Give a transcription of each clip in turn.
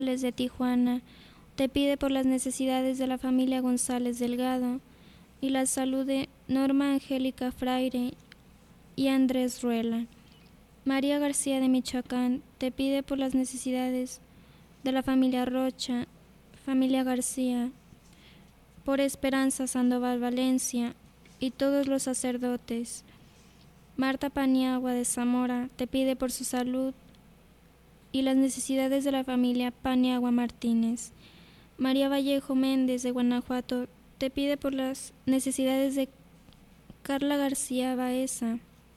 de Tijuana, te pide por las necesidades de la familia González Delgado y la salud de Norma Angélica Fraire y Andrés Ruela. María García de Michoacán te pide por las necesidades de la familia Rocha, familia García, por Esperanza Sandoval Valencia y todos los sacerdotes. Marta Paniagua de Zamora te pide por su salud y las necesidades de la familia Paniagua Martínez. María Vallejo Méndez de Guanajuato te pide por las necesidades de Carla García Baeza,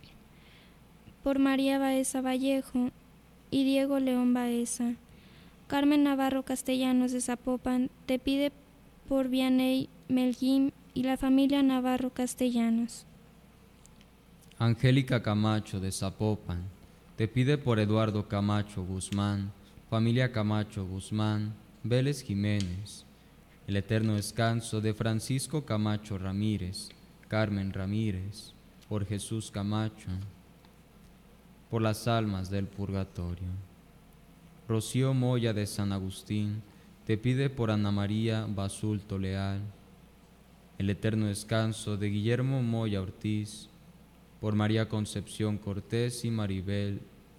por María Baeza Vallejo y Diego León Baeza. Carmen Navarro Castellanos de Zapopan te pide por Vianey Melguín y la familia Navarro Castellanos. Angélica Camacho de Zapopan te pide por Eduardo Camacho Guzmán, familia Camacho Guzmán, Vélez Jiménez, el eterno descanso de Francisco Camacho Ramírez, Carmen Ramírez, por Jesús Camacho, por las almas del purgatorio. Rocío Moya de San Agustín te pide por Ana María Basulto Leal, el eterno descanso de Guillermo Moya Ortiz, por María Concepción Cortés y Maribel.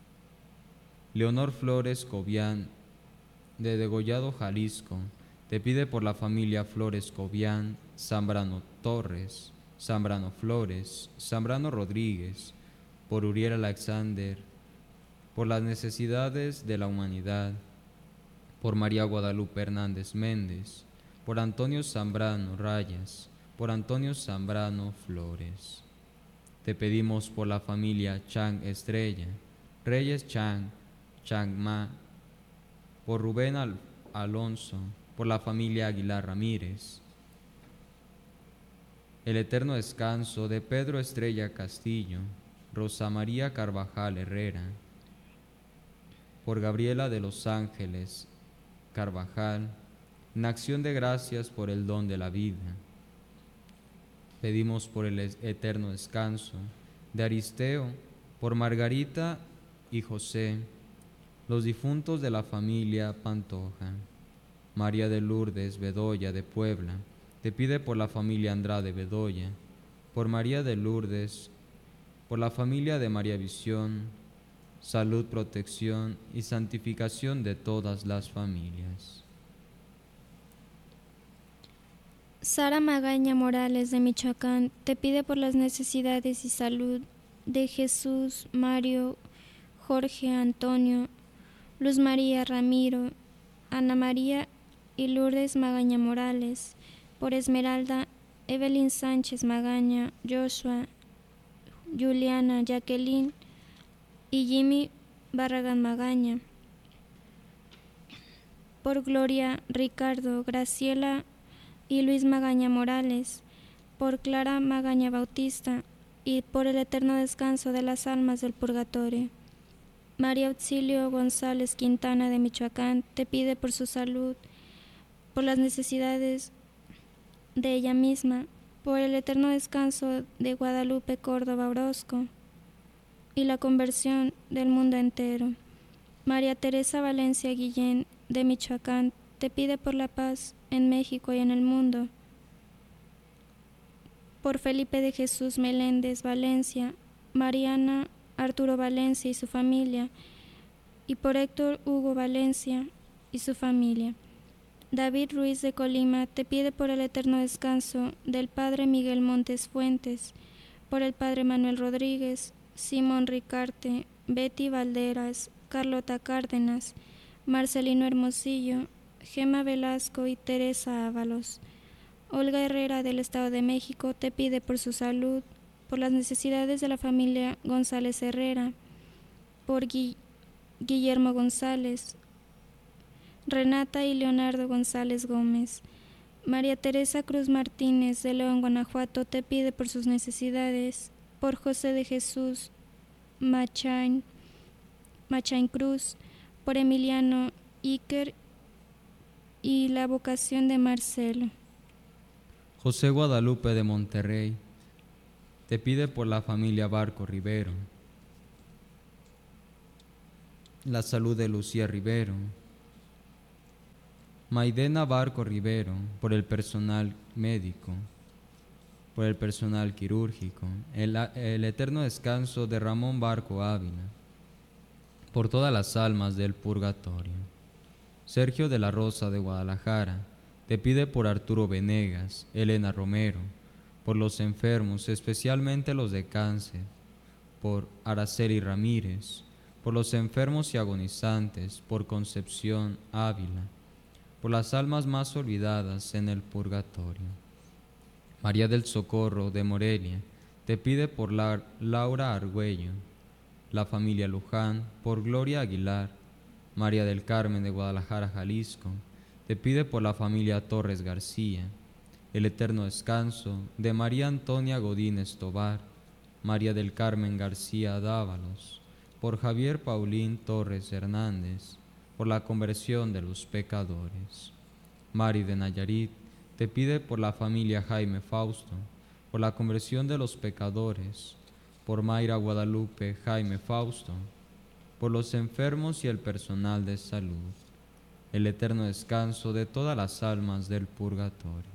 Leonor Flores Cobian, de Degollado, Jalisco, te pide por la familia Flores Cobian, Zambrano Torres, Zambrano Flores, Zambrano Rodríguez, por Uriel Alexander, por las necesidades de la humanidad, por María Guadalupe Hernández Méndez, por Antonio Zambrano Rayas, por Antonio Zambrano Flores. Te pedimos por la familia Chang Estrella, Reyes Chang, Chang Ma, por Rubén Alonso, por la familia Aguilar Ramírez, el eterno descanso de Pedro Estrella Castillo, Rosa María Carvajal Herrera, por Gabriela de los Ángeles Carvajal, en acción de gracias por el don de la vida. Pedimos por el eterno descanso de Aristeo, por Margarita y José, los difuntos de la familia Pantoja. María de Lourdes Bedoya de Puebla te pide por la familia Andrade Bedoya, por María de Lourdes, por la familia de María Visión, salud, protección y santificación de todas las familias. Sara Magaña Morales de Michoacán te pide por las necesidades y salud de Jesús, Mario, Jorge, Antonio, Luz María Ramiro, Ana María y Lourdes Magaña Morales, por Esmeralda, Evelyn Sánchez Magaña, Joshua, Juliana, Jacqueline y Jimmy Barragán Magaña, por Gloria, Ricardo, Graciela y Luis Magaña Morales, por Clara Magaña Bautista y por el eterno descanso de las almas del purgatorio. María Auxilio González Quintana de Michoacán te pide por su salud, por las necesidades de ella misma, por el eterno descanso de Guadalupe Córdoba Orozco y la conversión del mundo entero. María Teresa Valencia Guillén de Michoacán te pide por la paz en México y en el mundo, por Felipe de Jesús Meléndez Valencia, Mariana Arturo Valencia y su familia, y por Héctor Hugo Valencia y su familia. David Ruiz de Colima te pide por el eterno descanso del Padre Miguel Montes Fuentes, por el Padre Manuel Rodríguez, Simón Ricarte, Betty Valderas, Carlota Cárdenas, Marcelino Hermosillo, Gema Velasco y Teresa Ábalos. Olga Herrera del Estado de México te pide por su salud, por las necesidades de la familia González Herrera, por Guillermo González, Renata y Leonardo González Gómez. María Teresa Cruz Martínez de León, Guanajuato te pide por sus necesidades, por José de Jesús Machain Cruz, por Emiliano Iker y la vocación de Marcelo. José Guadalupe de Monterrey te pide por la familia Barco Rivero, la salud de Lucía Rivero, Maidena Barco Rivero, por el personal médico, por el personal quirúrgico, el eterno descanso de Ramón Barco Ávila, por todas las almas del purgatorio. Sergio de la Rosa de Guadalajara, te pide por Arturo Venegas, Elena Romero, por los enfermos, especialmente los de cáncer, por Araceli Ramírez, por los enfermos y agonizantes, por Concepción Ávila, por las almas más olvidadas en el purgatorio. María del Socorro de Morelia, te pide por Laura Argüello, la familia Luján, por Gloria Aguilar. María del Carmen de Guadalajara, Jalisco, te pide por la familia Torres García, el eterno descanso de María Antonia Godínez Tobar, María del Carmen García Dávalos, por Javier Paulín Torres Hernández, por la conversión de los pecadores. Mari de Nayarit, te pide por la familia Jaime Fausto, por la conversión de los pecadores, por Mayra Guadalupe Jaime Fausto, por los enfermos y el personal de salud, el eterno descanso de todas las almas del purgatorio.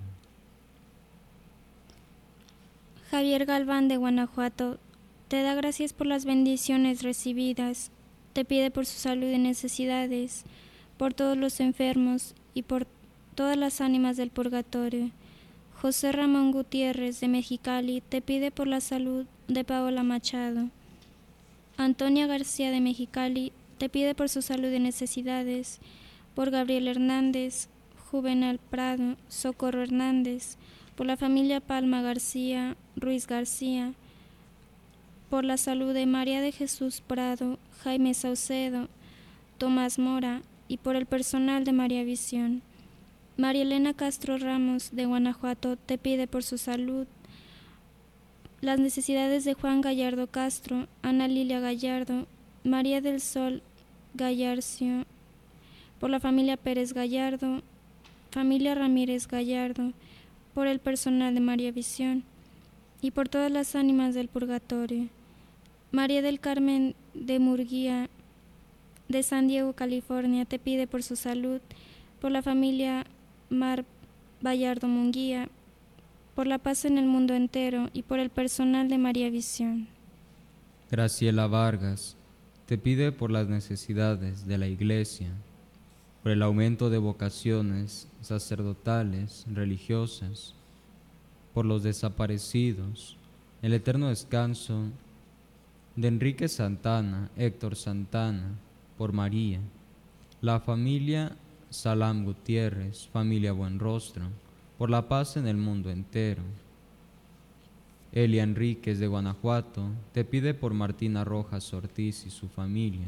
Javier Galván de Guanajuato, te da gracias por las bendiciones recibidas, te pide por su salud y necesidades, por todos los enfermos y por todas las ánimas del purgatorio. José Ramón Gutiérrez de Mexicali, te pide por la salud de Paola Machado. Antonia García de Mexicali, te pide por su salud y necesidades, por Gabriel Hernández, Juvenal Prado, Socorro Hernández, por la familia Palma García, Ruiz García, por la salud de María de Jesús Prado, Jaime Saucedo, Tomás Mora y por el personal de María Visión. María Elena Castro Ramos de Guanajuato te pide por su salud, las necesidades de Juan Gallardo Castro, Ana Lilia Gallardo, María del Sol Gallarcio, por la familia Pérez Gallardo, familia Ramírez Gallardo, por el personal de María Visión y por todas las ánimas del purgatorio. María del Carmen de Murguía de San Diego, California, te pide por su salud, por la familia Mar Vallardo Munguía, por la paz en el mundo entero y por el personal de María Visión. Graciela Vargas, te pide por las necesidades de la Iglesia, por el aumento de vocaciones sacerdotales, religiosas, por los desaparecidos, el eterno descanso de Enrique Santana, Héctor Santana, por María, la familia Salam Gutiérrez, familia Buenrostro, por la paz en el mundo entero. Elia Enríquez de Guanajuato te pide por Martina Rojas Ortiz y su familia.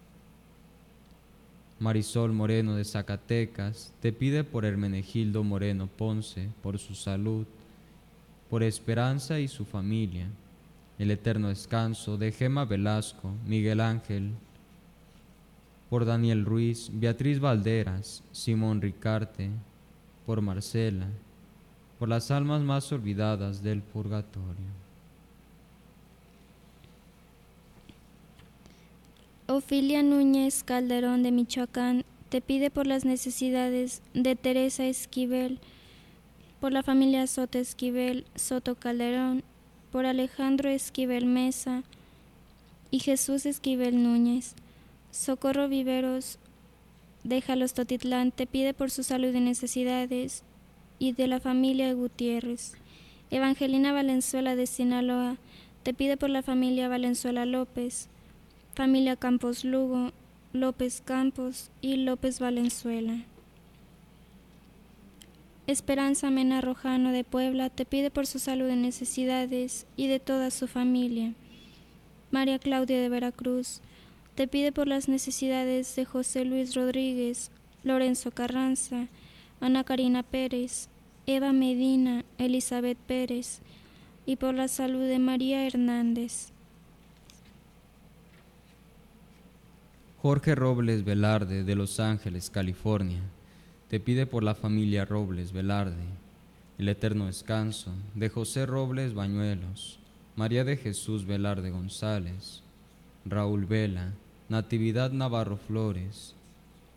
Marisol Moreno de Zacatecas te pide por Hermenegildo Moreno Ponce, por su salud, por Esperanza y su familia, el eterno descanso de Gema Velasco, Miguel Ángel, por Daniel Ruiz, Beatriz Valderas, Simón Ricarte, por Marcela, por las almas más olvidadas del purgatorio. Ofilia Núñez Calderón de Michoacán te pide por las necesidades de Teresa Esquivel, por la familia Soto Esquivel, Soto Calderón, por Alejandro Esquivel Mesa y Jesús Esquivel Núñez. Socorro Viveros de Jalostotitlán te pide por su salud y necesidades y de la familia Gutiérrez. Evangelina Valenzuela de Sinaloa te pide por la familia Valenzuela López, familia Campos Lugo, López Campos y López Valenzuela. Esperanza Mena Rojano de Puebla te pide por su salud y necesidades y de toda su familia. María Claudia de Veracruz te pide por las necesidades de José Luis Rodríguez, Lorenzo Carranza, Ana Karina Pérez, Eva Medina, Elizabeth Pérez y por la salud de María Hernández. Jorge Robles Velarde de Los Ángeles, California, te pide por la familia Robles Velarde, el eterno descanso de José Robles Bañuelos, María de Jesús Velarde González, Raúl Vela, Natividad Navarro Flores,